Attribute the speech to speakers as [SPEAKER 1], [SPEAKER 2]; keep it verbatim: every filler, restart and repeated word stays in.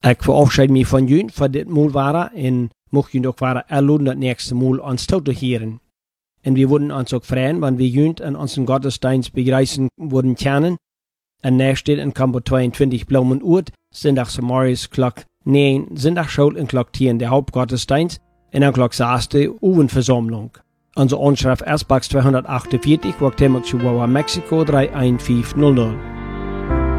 [SPEAKER 1] Ik verabschied me van jullie voor dit moel waren en mocht jullie ook waren erloden het nächste moel ons toe te heren. En we würden ons ook freuen, wenn wir jullie in unseren Gottesdienst begreifen würden kennen. En nächst steht in Kampo tweeëntwintig Bloemen Uurt, zondags morgens klok negen, zondag school en klok tien de Hauptgottesdienst en dan klok zesde Oevenversammlung. Onze onschrift Ersbachs tweehonderdachtensveertig, Wachtema, Chihuahua, Mexico drei eins fünf null null.